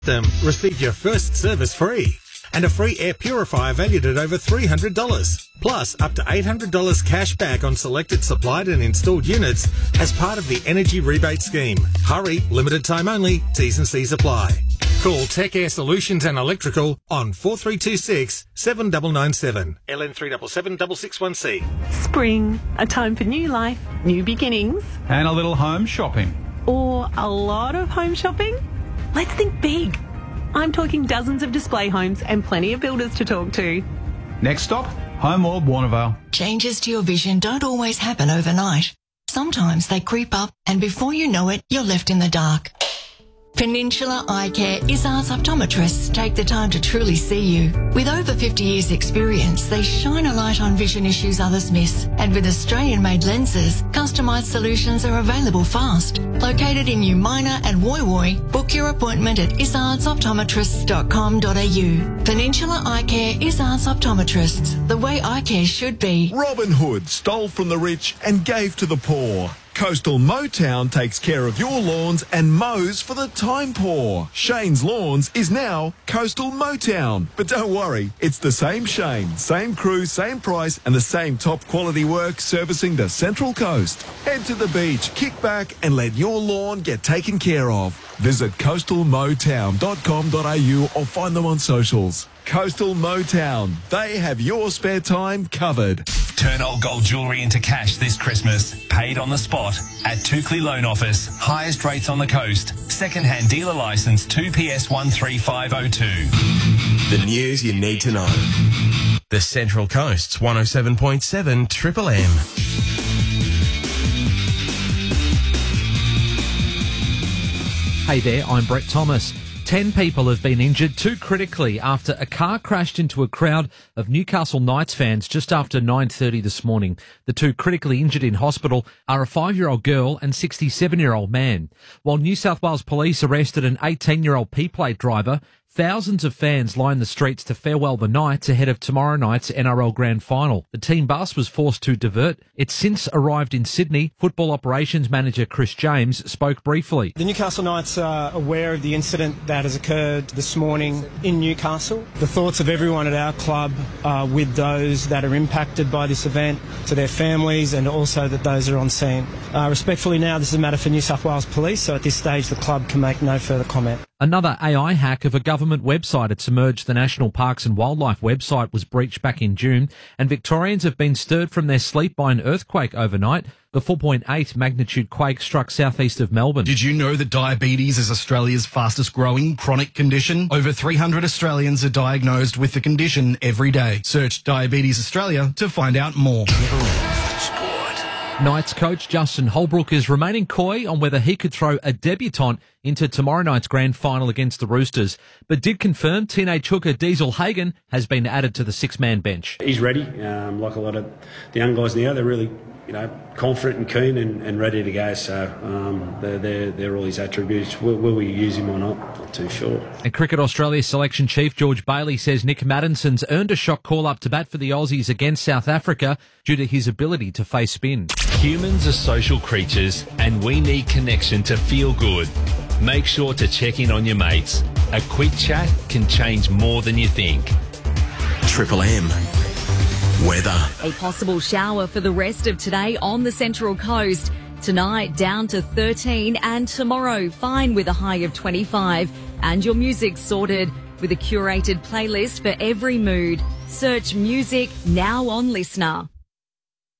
Receive your first service free and a free air purifier valued at over $300. Plus, up to $800 cash back on selected supplied and installed units as part of the Energy Rebate Scheme. Hurry, limited time only, T's and C's apply. Call Tech Air Solutions and Electrical on 4326 7997 LN 377 661C. Spring, a time for new life, new beginnings. And a little home shopping. Or a lot of home shopping? Let's think big. I'm talking dozens of display homes and plenty of builders to talk to. Next stop, Home World Warnervale. Changes to your vision don't always happen overnight. Sometimes they creep up and before you know it, you're left in the dark. Peninsula Eye Care Izzard's optometrists take the time to truly see you. With over 50 years experience, they shine a light on vision issues others miss. And with Australian-made lenses, customised solutions are available fast. Located in New Minor and Woy Woy, book your appointment at izardsoptometrists.com.au. Peninsula Eye Care Izzard's optometrists, the way eye care should be. Robin Hood stole from the rich and gave to the poor. Coastal Motown takes care of your lawns and mows for the time poor. Shane's Lawns is now Coastal Motown. But don't worry, it's the same Shane, same crew, same price and the same top quality work servicing the Central Coast. Head to the beach, kick back and let your lawn get taken care of. Visit coastalmotown.com.au or find them on socials. Coastal Motown. They have your spare time covered. Turn old gold jewellery into cash this Christmas. Paid on the spot at Tukley Loan Office. Highest rates on the coast. Second-hand dealer licence 2PS 13502. The news you need to know. The Central Coast's 107.7 Triple M. Hey there, I'm Brett Thomas. 10 people have been injured, 2 critically, after a car crashed into a crowd of Newcastle Knights fans just after 9:30 this morning. The 2 critically injured in hospital are a 5-year-old girl and 67-year-old man. While New South Wales Police arrested an 18-year-old P-plate driver, thousands of fans lined the streets to farewell the Knights ahead of tomorrow night's NRL Grand Final. The team bus was forced to divert. It's since arrived in Sydney. Football Operations Manager Chris James spoke briefly. The Newcastle Knights are aware of the incident that has occurred this morning in Newcastle. The thoughts of everyone at our club are with those that are impacted by this event, to their families and also that those are on scene. Respectfully now, this is a matter for New South Wales Police, so at this stage the club can make no further comment. Another AI hack of a government website at Submerged, the National Parks and Wildlife website, was breached back in June, and Victorians have been stirred from their sleep by an earthquake overnight. The 4.8 magnitude quake struck southeast of Melbourne. Did you know that diabetes is Australia's fastest growing chronic condition? Over 300 Australians are diagnosed with the condition every day. Search Diabetes Australia to find out more. Knights coach Justin Holbrook is remaining coy on whether he could throw a debutant into tomorrow night's grand final against the Roosters, but did confirm teenage hooker Diesel Hagen has been added to the 6-man bench. He's ready, like a lot of the young guys now. They're really, confident and keen and ready to go. So they're all his attributes. Will we use him or not? Not too sure. And Cricket Australia selection chief George Bailey says Nick Maddison's earned a shock call-up to bat for the Aussies against South Africa due to his ability to face spin. Humans are social creatures and we need connection to feel good. Make sure to check in on your mates. A quick chat can change more than you think. Triple M. Weather. A possible shower for the rest of today on the Central Coast. Tonight down to 13 and tomorrow fine with a high of 25. And your music sorted with a curated playlist for every mood. Search music now on Listener.